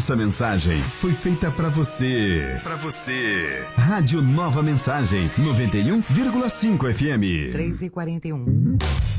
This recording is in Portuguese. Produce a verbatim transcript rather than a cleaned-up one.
Essa mensagem foi feita pra você. Pra você. Rádio Nova Mensagem, noventa e um vírgula cinco F M. três e quarenta e um.